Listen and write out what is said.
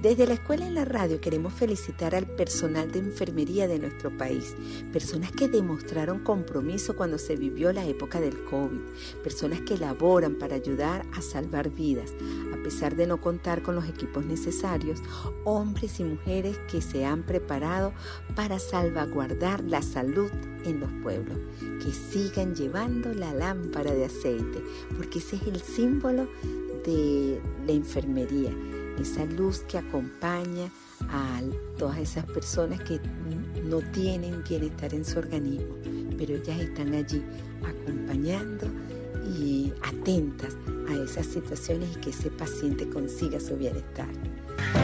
Desde la escuela en la radio queremos felicitar al personal de enfermería de nuestro país, personas que demostraron compromiso cuando se vivió la época del COVID, personas que laboran para ayudar a salvar vidas, a pesar de no contar con los equipos necesarios, hombres y mujeres que se han preparado para salvaguardar la salud en los pueblos, que sigan llevando la lámpara de aceite, porque ese es el símbolo de la enfermería. Esa luz que acompaña a todas esas personas que no tienen bienestar en su organismo, pero ellas están allí acompañando y atentas a esas situaciones y que ese paciente consiga su bienestar.